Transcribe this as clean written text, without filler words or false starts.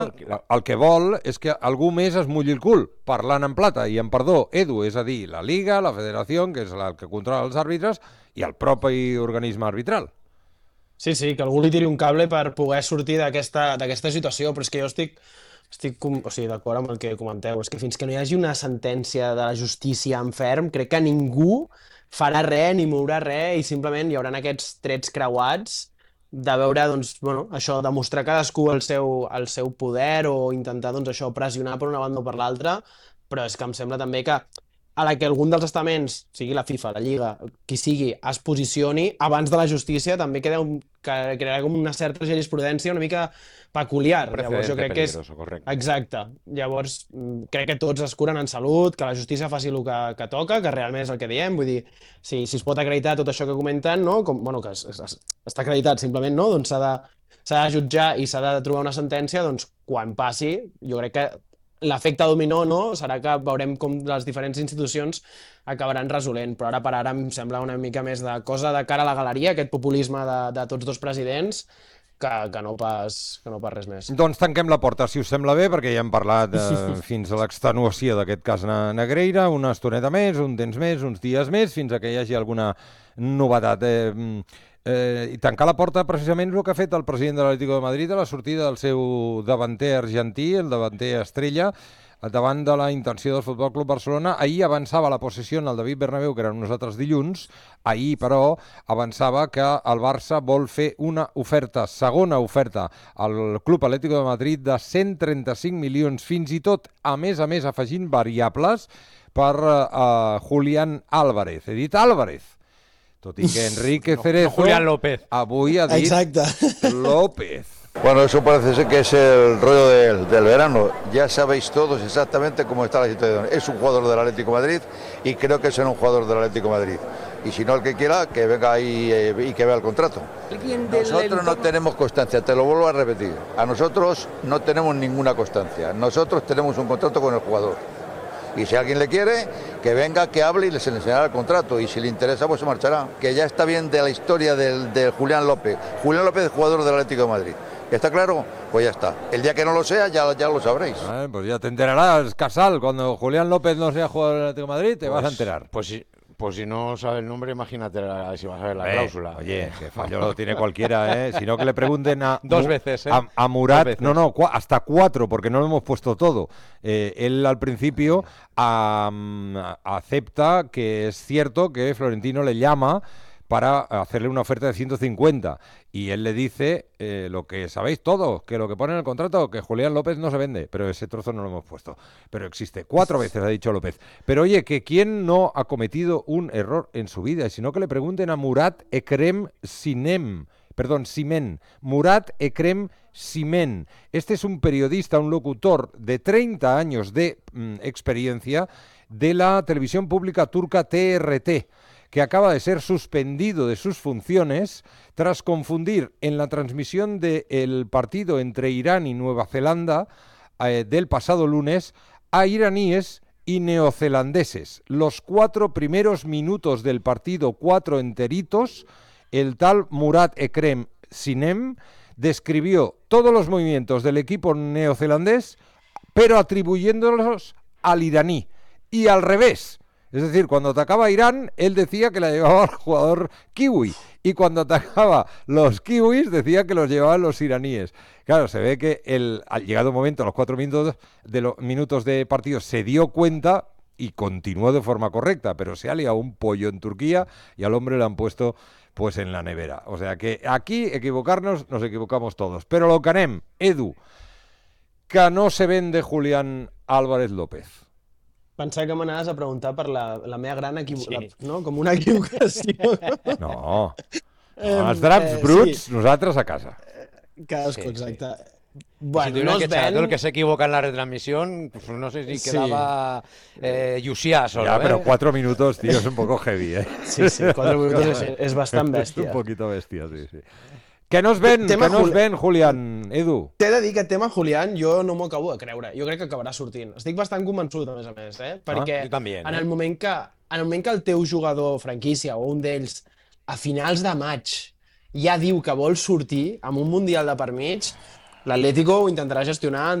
El que vol és que algú més es mulli el cul, parlant en plata i en perdó, Edu, és a dir, la Liga, la Federació, que és el que controla els àrbitres, i el propi organisme arbitral. Sí, sí, que algú li tiri un cable per poder sortir d'aquesta situació, però és que jo estic d'acord amb el que comenteu. És que fins que no hi hagi una sentència de la justícia en ferm, crec que ningú farà res ni mourà res i simplement hi haurà aquests trets creuats de veure, doncs, bueno, això, demostrar cadascú el seu poder o intentar, doncs, això, pressionar per una banda o per l'altra, però és que em sembla també que a la que algun dels estaments, sigui la FIFA, la Lliga, qui sigui, es posicioni abans de la justícia, també crearà com una certa jurisprudència una mica peculiar. Llavors jo Precedente crec que és... peligroso, correcte. Exacte. Llavors crec que tots es curen en salut, que la justícia faci el que toca, que realment és el que diem, vull dir, si es pot acreditar tot això que comenten, no? Com, bueno, que està acreditat simplement, no? Doncs s'ha de jutjar i s'ha de trobar una sentència, doncs quan passi, jo crec que l'efecte dominó, no? Serà que veurem com les diferents institucions acabaran resolent, però ara per ara em sembla una mica més de cosa de cara a la galeria, aquest populisme de tots dos presidents, que no pas res més. Doncs tanquem la porta, si us sembla bé, perquè ja hem parlat fins a l'extenuació d'aquest cas Negreira, una estoneta més, un temps més, uns dies més, fins a que hi hagi alguna novetat. I tancar la porta precisament és el que ha fet el president de l'Atlético de Madrid a la sortida del seu davanter argentí, el davanter estrella, davant de la intenció del Futbol Club Barcelona. Ahir avançava la possessió en el David Bernabéu, que eren nosaltres dilluns. Ahir, però, avançava que el Barça vol fer una oferta, segona oferta, al Club Atlético de Madrid de 135 milions, fins i tot, a més, afegint variables per Julián Álvarez. He dit Álvarez, tot i que Enrique Cerezo no Julián López avui ha dit Exacte. López. Bueno, eso parece ser que es el rollo del verano. Ya sabéis todos exactamente cómo está la situación. Es un jugador del Atlético de Madrid y creo que será un jugador del Atlético de Madrid. Y si no, el que quiera, que venga ahí y que vea el contrato. Nosotros no tenemos constancia, te lo vuelvo a repetir. A nosotros no tenemos ninguna constancia. Nosotros tenemos un contrato con el jugador. Y si alguien le quiere, que venga, que hable y les enseñará el contrato. Y si le interesa, pues se marchará. Que ya está bien de la historia del Julián López. Julián López es jugador del Atlético de Madrid. ¿Está claro? Pues ya está. El día que no lo sea, ya lo sabréis. Pues ya te enterarás, Casal. Cuando Julián López no sea jugador del Atlético de Madrid, te vas a enterar. Pues si no sabe el nombre, imagínate si vas a ver la cláusula. Oye, que fallo lo tiene cualquiera, ¿eh? Si no, que le pregunten a... Dos veces, ¿eh? A Murat, veces. no, hasta 4, porque no lo hemos puesto todo. Él al principio acepta que es cierto que Florentino le llama para hacerle una oferta de 150. Y él le dice lo que sabéis todos, que lo que pone en el contrato, que Julián López no se vende, pero ese trozo no lo hemos puesto. Pero existe, 4 veces ha dicho López. Pero oye, que quién no ha cometido un error en su vida, y sino que le pregunten a Murat Ekrem Simen. Murat Ekrem Simen. Este es un periodista, un locutor de 30 años de experiencia de la televisión pública turca TRT, que acaba de ser suspendido de sus funciones tras confundir en la transmisión del partido entre Irán y Nueva Zelanda del pasado lunes a iraníes y neozelandeses. Los 4 primeros minutos del partido, 4 enteritos, el tal Murat Ekrem Sinem describió todos los movimientos del equipo neozelandés, pero atribuyéndolos al iraní, y al revés. Es decir, cuando atacaba Irán, él decía que la llevaba el jugador kiwi, y cuando atacaba los kiwis decía que los llevaban los iraníes. Claro, se ve que al llegado un momento, a los 4 minutos de partido, se dio cuenta y continuó de forma correcta, pero se ha liado un pollo en Turquía y al hombre le han puesto pues en la nevera. O sea que aquí equivocarnos, nos equivocamos todos. Però lo que anem, Edu, que no se vende Julián Álvarez López. Pensava que m'anaves a preguntar per la meva gran equivocació, no? Com una equivocació. No, els draps bruts, sí. Nosaltres a casa. Cadascú, exacte. Bueno, si tuviera que echar todo el que se equivoca en la retransmisión, pues no sé si quedaba Llucià solo. Ya, pero 4 minutos, tío, es un poco heavy, ¿eh? Sí, 4 minutos es bastant bèstia. Es un poquito bestia, sí. Que no es ven, Julián, Edu. T'he de dir que el tema Julián jo no m'ho acabo de creure. Jo crec que acabarà sortint. Estic bastant convençut, a més, perquè també, en el moment que el teu jugador franquícia o un d'ells a finals de maig ja diu que vol sortir amb un Mundial de per mig, l'Atlético ho intentarà gestionar